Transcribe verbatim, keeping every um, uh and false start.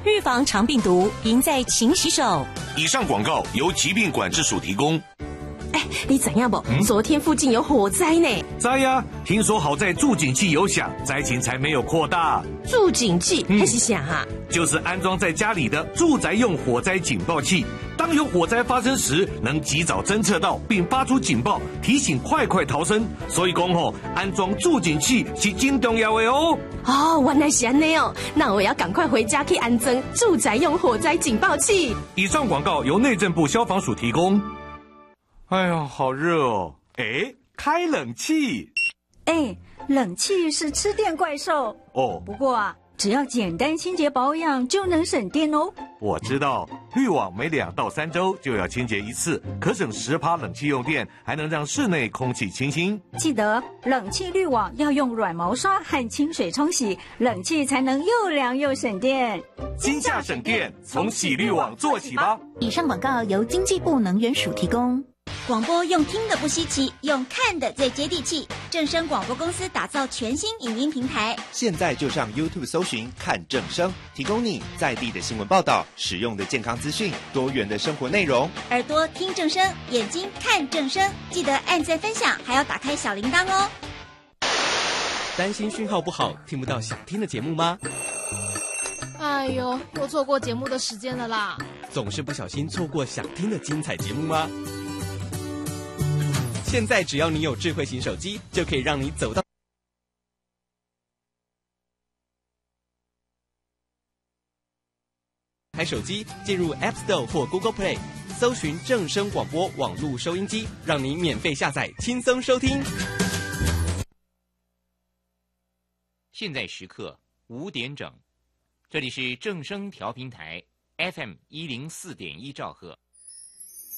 预防肠病毒，赢在勤洗手。 以上广告由疾病管制署提供。 哎，你怎样不？嗯、昨天附近有火灾呢。 灾呀、啊！听说好在助警器有响，灾情才没有扩大。 助警器还是响啊？ 就是安装在家里的住宅用火灾警报器。当有火灾发生时，能及早侦测到并发出警报，提醒快快逃生。所以讲吼，安装助警器是真重要的哦。 哦，原来是这样哦，那我要赶快回家去安装住宅用火灾警报器。 以上广告由内政部消防署提供。哎呀，好热哦！哎，开冷气。 哎，冷气是吃电怪兽哦。 不过啊，只要简单清洁保养就能省电哦。 我知道，滤网每两到三周就要清洁一次，可省十趴冷气用电，还能让室内空气清新。 记得冷气滤网要用软毛刷和清水冲洗，冷气才能又凉又省电。 今夏省电，从洗滤网做起吧。 以上广告由经济部能源署提供。 广播用听的不稀奇，用看的最接地气。正声广播公司打造全新影音平台， 现在就上 YouTube 搜寻看正声，提供你在地的新闻报道、实用的健康资讯、多元的生活内容。 耳朵听正声，眼睛看正声，记得按赞分享，还要打开小铃铛哦。 担心讯号不好，听不到想听的节目吗？ 哎呦，又错过节目的时间了啦！ 总是不小心错过想听的精彩节目吗？现在只要你有智慧型手机，就可以让你走到开手机，进入 App Store 或 Google Play， 搜寻正声广播网络收音机，让你免费下载，轻松收听。 现在时刻五点整，这里是正声调频台 F M 一零四点一兆赫。